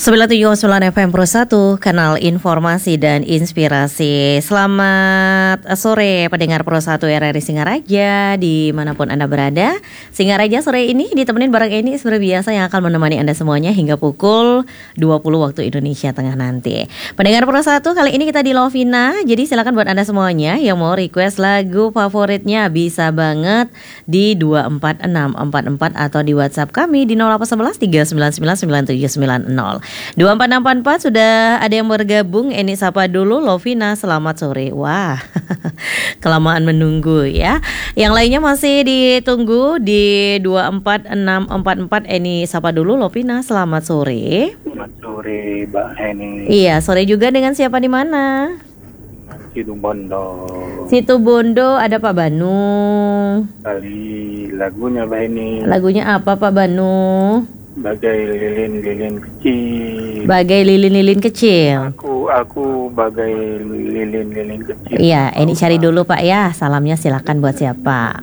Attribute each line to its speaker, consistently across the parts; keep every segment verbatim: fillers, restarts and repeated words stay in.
Speaker 1: sembilan tujuh sembilan F M Pro satu, kanal informasi dan inspirasi. Selamat sore pendengar Pro satu R R I Singaraja dimanapun Anda berada. Singaraja sore ini ditemenin bareng Eni seperti biasa yang akan menemani Anda semuanya hingga pukul dua puluh waktu Indonesia Tengah nanti. Pendengar Pro satu, kali ini kita di Lovina. Jadi silakan buat Anda semuanya yang mau request lagu favoritnya bisa banget di dua empat enam empat empat atau di WhatsApp kami di nol delapan satu satu tiga sembilan sembilan sembilan tujuh sembilan nol. dua empat enam empat empat sudah ada yang bergabung. Eni sapa dulu, Lovina selamat sore. Wah, kelamaan menunggu ya. Yang lainnya masih ditunggu di dua empat enam empat empat. Eni sapa dulu, Lovina selamat sore.
Speaker 2: Selamat sore Mbak Eni.
Speaker 1: Iya, sore juga dengan siapa di mana?
Speaker 2: Situ Bondo.
Speaker 1: Situ Bondo ada Pak Banu.
Speaker 2: Kali lagunya Mbak Eni.
Speaker 1: Lagunya apa Pak Banu?
Speaker 2: Bagai lilin-lilin kecil.
Speaker 1: Bagai lilin-lilin kecil.
Speaker 2: Aku aku bagai lilin-lilin kecil.
Speaker 1: Iya, ini cari dulu Pak ya. Salamnya silakan buat siapa?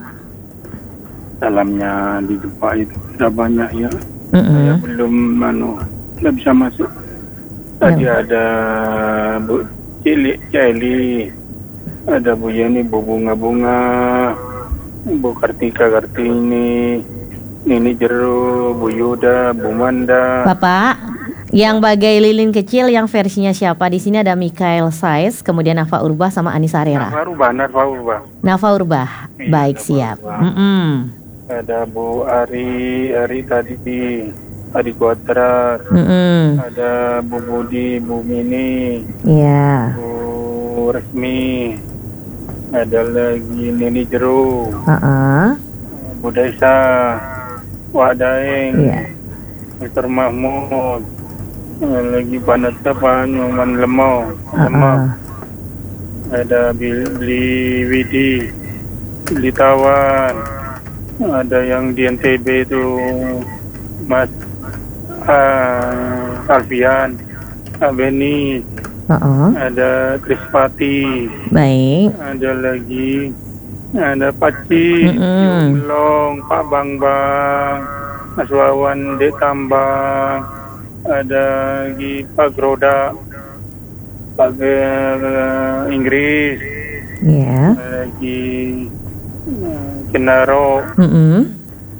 Speaker 2: Salamnya di depan itu sudah banyak ya.
Speaker 1: Mm-mm.
Speaker 2: Saya belum anu, tidak bisa masuk. Tadi
Speaker 1: Ya.
Speaker 2: ada Bu Cilik Celi, ada Bu Yeni, Bu Bunga-Bunga, Bu Kartika Kartini, Nini Jero, Bu Yuda, Bu Manda.
Speaker 1: Bapak, yang bagai lilin kecil yang versinya siapa? Di sini ada Mikael Sais, kemudian Nafa Urbah sama Anissa Rera.
Speaker 2: Nafa Urbah, Nafa Urbah.
Speaker 1: Nafa Urbah,
Speaker 2: Iya,
Speaker 1: baik
Speaker 2: Nafa
Speaker 1: siap.
Speaker 2: Urbah.
Speaker 1: Mm-mm.
Speaker 2: Ada Bu Ari, Ari tadi di Adi Kuatrat.
Speaker 1: Mm-mm.
Speaker 2: Ada Bu Budi, Bu Mini,
Speaker 1: Iya.
Speaker 2: Bu Resmi. Ada lagi Nini Jero,
Speaker 1: Uh-uh.
Speaker 2: Bu Desa, Wak Daeng,
Speaker 1: Iya.
Speaker 2: Mister Mahmud, ada lagi Panata Panyuman Lemau, Lemau.
Speaker 1: Uh-uh.
Speaker 2: Ada Bili Widi, Bili Tawan, ada yang di N T B itu Mas uh, Alfian, Abeni,
Speaker 1: Uh-uh.
Speaker 2: ada Krispati,
Speaker 1: Baik.
Speaker 2: ada lagi ada Paci,
Speaker 1: Mm-mm.
Speaker 2: Yumlong, Pak Bang Bang, Mas Wawan Dek Tambang, ada lagi Pak Groda, Pak uh, Inggris,
Speaker 1: Iya.
Speaker 2: ada lagi uh, Kenaro,
Speaker 1: Mm-mm.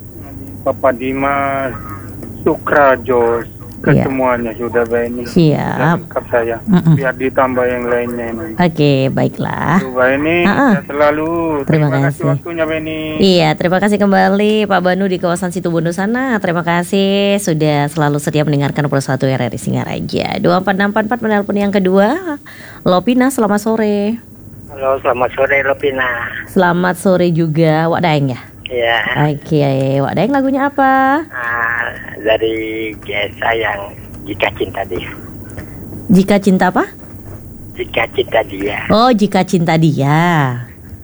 Speaker 2: Papa Dimas, Sukrajos,
Speaker 1: Iya.
Speaker 2: kesemuanya sudah ini.
Speaker 1: Siap.
Speaker 2: Lengkap saya.
Speaker 1: Mm-mm.
Speaker 2: Biar ditambah yang lainnya ini.
Speaker 1: Oke, baiklah.
Speaker 2: Coba ini
Speaker 1: Ah, ah.
Speaker 2: selalu.
Speaker 1: Terima
Speaker 2: Terima,
Speaker 1: kasih.
Speaker 2: kasih waktunya Beni.
Speaker 1: Iya, terima kasih kembali Pak Banu di kawasan Situ Bondo sana. Terima kasih sudah selalu setia mendengarkan Pro satu R R I Singaraja. dua empat enam empat empat menelpon yang kedua. Lopina, selamat sore.
Speaker 3: Halo, selamat sore Lopina.
Speaker 1: Selamat sore juga, Wak Daeng ya?
Speaker 3: Ya,
Speaker 1: Oke, Wak Daeng lagunya apa?
Speaker 3: ah, dari Jesa yang Jika Cinta Dia.
Speaker 1: Jika Cinta apa?
Speaker 3: Jika Cinta Dia.
Speaker 1: Oh, Jika Cinta Dia.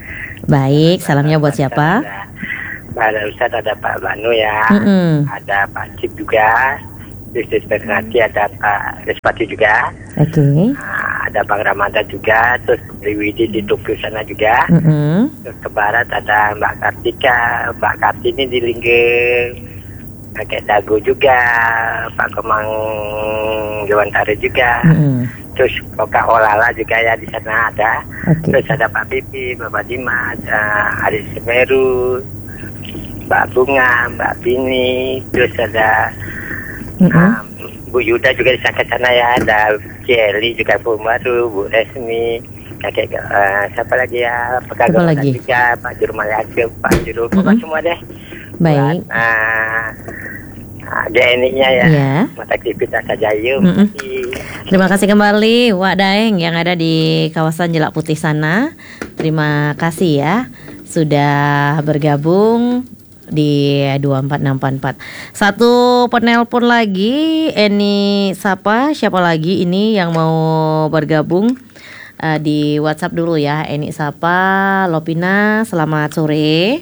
Speaker 1: Baik, salamnya buat siapa?
Speaker 3: Pada Ustaz ada Pak Banu ya.
Speaker 1: Mm-mm.
Speaker 3: Ada Pak Cip juga. Bisnis Bernati ada Pak Respati juga.
Speaker 1: Oke.
Speaker 3: Ah, ada Bang Ramadhan juga. Terus Widi di Tokyo sana juga.
Speaker 1: Mm-mm.
Speaker 3: Terus ke barat ada Mbak Kartika, Mbak Kartini di Linggeng, Kakek Dago juga, Pak Kemang Dewantara juga.
Speaker 1: Mm-mm.
Speaker 3: Terus Koka Olala juga ya di sana ada.
Speaker 1: Oke.
Speaker 3: Terus ada Pak Pipi, Bapak Dimas, uh, Aris Semeru, Mbak Bunga, Mbak Bini. Terus ada
Speaker 1: Mm-mm.
Speaker 3: um, Bu Yuda juga di sana ya. Ada Celi juga Bu Maru, Bu Resmi. Kakek uh, siapa lagi ya? Pak
Speaker 1: Siapa lagi?
Speaker 3: juga, Pak Jurmal Yasin, Pak Juru,
Speaker 1: Mm-mm.
Speaker 3: pokoknya semua deh.
Speaker 1: Baik.
Speaker 3: Buat, uh, uh, G N I-nya ya.
Speaker 1: Iya.
Speaker 3: Mata aktivitas saja yuk.
Speaker 1: Mm-mm. Terima kasih kembali Wak Daeng yang ada di kawasan Jelak Putih sana. Terima kasih ya sudah bergabung di dua empat enam empat empat. Satu penelpon lagi, Eni Sapa, siapa lagi ini yang mau bergabung? Uh, di WhatsApp dulu ya. Eni Sapa, Lopina, selamat sore.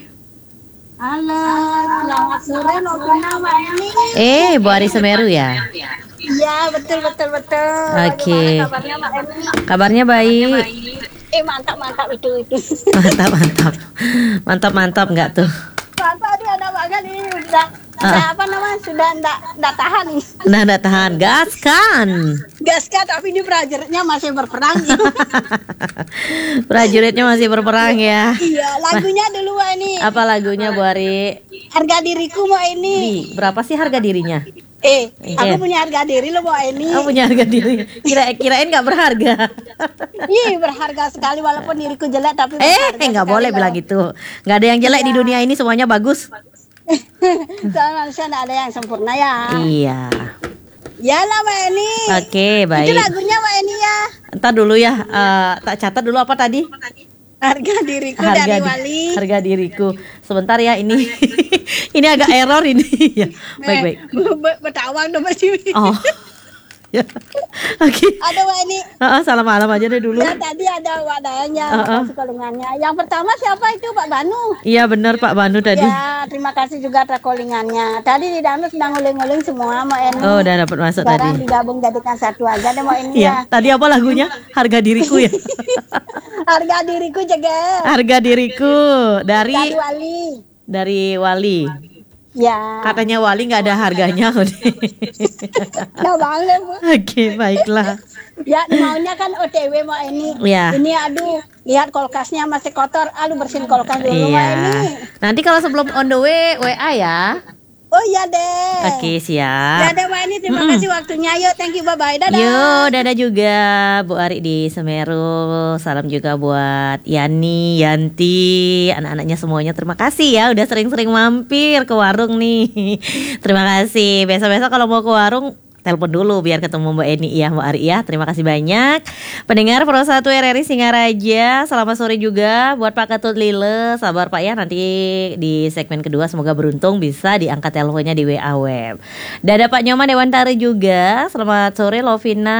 Speaker 4: Halo, selamat sore Lopina Mbak Eni.
Speaker 1: Eh, Bu Ari Semeru ya?
Speaker 4: Iya, betul betul betul.
Speaker 1: Oke.
Speaker 4: Gimana kabarnya Mbak Eni?
Speaker 1: Kabarnya baik.
Speaker 4: Eh mantap mantap itu itu.
Speaker 1: Mantap, mantap. Mantap, mantap nggak tuh?
Speaker 4: Mantap dia ada Mbak Eni udah Saya apa namanya sudah ndak ndak tahan nih.
Speaker 1: Nah, nggak tahan, gaskan.
Speaker 4: Gaskan tapi ini prajuritnya masih berperang.
Speaker 1: Prajuritnya masih berperang ya.
Speaker 4: Iya, lagunya dulu Wak ini.
Speaker 1: Apa lagunya Bu Ari?
Speaker 4: Harga diriku mau ini.
Speaker 1: Nih, berapa sih harga dirinya?
Speaker 4: Eh,
Speaker 1: Iya.
Speaker 4: aku punya harga diri lo mau ini.
Speaker 1: Kamu punya harga diri. Kira kirain nggak berharga.
Speaker 4: Ih, berharga sekali walaupun diriku jelek tapi
Speaker 1: Eh,
Speaker 4: berharga
Speaker 1: nggak
Speaker 4: sekali
Speaker 1: boleh
Speaker 4: loh.
Speaker 1: bilang gitu. Nggak ada yang jelek di dunia ini, semuanya bagus.
Speaker 4: Soalnya manusia nggak ada yang sempurna ya.
Speaker 1: Iya.
Speaker 4: Ya lah Wak ini.
Speaker 1: Oke,
Speaker 4: Itu
Speaker 1: baik.
Speaker 4: lagunya Wak ini ya.
Speaker 1: Entar dulu ya. eh, tak catat dulu apa tadi?
Speaker 4: Harga diriku
Speaker 1: Harga
Speaker 4: dari
Speaker 1: di-
Speaker 4: Wali.
Speaker 1: harga diriku. Sebentar ya ini. Ini agak error ini. Ya, baik baik.
Speaker 4: Bertawang dong bersih.
Speaker 1: Oh. Ya. Oke.
Speaker 4: Ada Wak ini.
Speaker 1: Heeh, salam malam aja deh dulu.
Speaker 4: Ya tadi ada Wak Dayangnya,
Speaker 1: Uh-uh.
Speaker 4: makasih callingannya. Yang pertama siapa itu Pak Banu?
Speaker 1: Iya benar Pak Banu tadi.
Speaker 4: Ya, terima kasih juga atas callingannya. Tadi di dalam sedang nguling-nguling semua mau ini.
Speaker 1: Oh, udah dapat masuk
Speaker 4: Sekarang
Speaker 1: tadi.
Speaker 4: digabung jadikan satu aja deh mau ini
Speaker 1: Iya,
Speaker 4: ya.
Speaker 1: tadi apa lagunya? Harga diriku ya.
Speaker 4: Harga diriku juga.
Speaker 1: Harga diriku
Speaker 4: Dari
Speaker 1: dari
Speaker 4: Wali.
Speaker 1: dari Wali.
Speaker 4: Ya.
Speaker 1: Katanya Wali nggak ada harganya.
Speaker 4: Nah banget Bu.
Speaker 1: Oke, baiklah.
Speaker 4: Ya maunya kan O T W mau ini.
Speaker 1: Iya.
Speaker 4: Ini aduh, lihat kulkasnya masih kotor. Aduh bersihin kulkas dulu mau ini.
Speaker 1: Iya. Nanti kalau sebelum on the way W A ya.
Speaker 4: Oh iya deh.
Speaker 1: Oke,
Speaker 4: Ya
Speaker 1: siap.
Speaker 4: deh Wak ini terima
Speaker 1: Mm-mm.
Speaker 4: kasih waktunya. Yuk, thank you, bye bye. Dadah.
Speaker 1: Yo, dadah juga Bu Ari di Semeru. Salam juga buat Yani, Yanti, anak-anaknya semuanya. Terima kasih ya udah sering-sering mampir ke warung nih. Terima kasih. Besok-besok kalau mau ke warung telepon dulu biar ketemu Mbak Eni ya, Mbak Ari ya. Terima kasih banyak. Pendengar Pro satu R R I Singaraja, selamat sore juga buat Pak Ketut Lile. Sabar Pak ya, nanti di segmen kedua semoga beruntung bisa diangkat teleponnya di W A web. Dadah Pak Nyoman Dewantari juga. Selamat sore Lovina.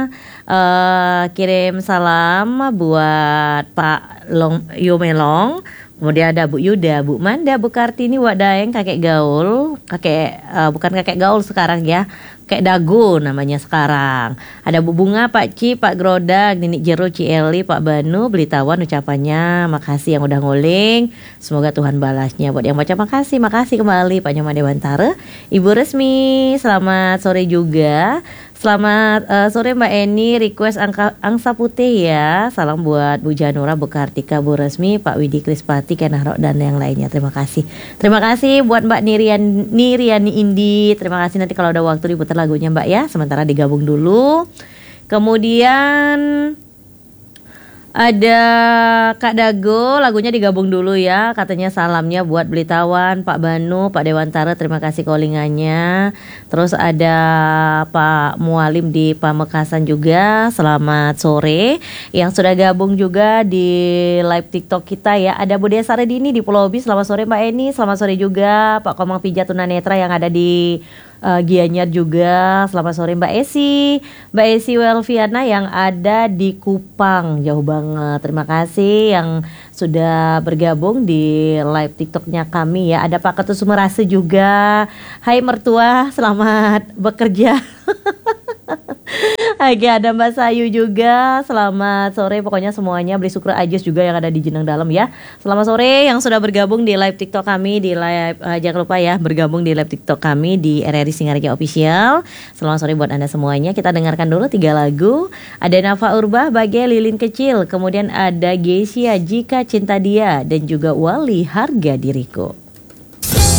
Speaker 1: Eh, kirim salam buat Pak Long Yomelong. Kemudian ada Bu Yuda, Bu Manda, Bu Kartini, Wak Daeng, kakek gaul, kakek eh, bukan kakek gaul sekarang ya, kakek dago namanya sekarang. Ada Bu Bunga, Pak Ci, Pak Grodak, Ninik Jero, Ci Eli, Pak Banu, Belitawan ucapannya makasih yang udah nguling. Semoga Tuhan balasnya. Buat yang baca makasih, makasih kembali Pak Nyoman Dewantara. Ibu Resmi, selamat sore juga. Selamat eh, sore Mbak Eni, request angka, angsa putih ya. Salam buat Bu Janura, Bu Kartika, Bu Resmi, Pak Widi Krispati, Kenaro dan yang lainnya. Terima kasih. Terima kasih buat Mbak Nirian, Niriani Indi. Terima kasih, nanti kalau ada waktu diputar lagunya Mbak ya. Sementara digabung dulu. Kemudian ada Kak Dago, lagunya digabung dulu ya. Katanya salamnya buat Belitawan, Pak Banu, Pak Dewantara, terima kasih callingannya. Terus ada Pak Mualim di Pamekasan juga, selamat sore. Yang sudah gabung juga di live TikTok kita ya. Ada Budaya Saredini di Pulau Obi, selamat sore Mbak Eni. Selamat sore juga Pak Komang Pijat Tunanetra yang ada di Uh, Gianyar juga. Selamat sore Mbak Esi, Mbak Esi Welviana yang ada di Kupang, jauh banget. Terima kasih yang sudah bergabung di live TikToknya kami ya. Ada Pak Ketut Sumerase juga. Hai mertua, selamat bekerja. Oke, ada Mbak Sayu juga. Selamat sore pokoknya semuanya. Beli Sukra Ajus juga yang ada di Jeneng Dalam ya. Selamat sore yang sudah bergabung di live TikTok kami di live uh, jangan lupa ya bergabung di live TikTok kami di R R I Singaraja Official. Selamat sore buat Anda semuanya. Kita dengarkan dulu tiga lagu. Ada Nafa Urbah, Bagai Lilin Kecil, kemudian ada Gesia Jika Cinta Dia, dan juga Wali Harga Diriku.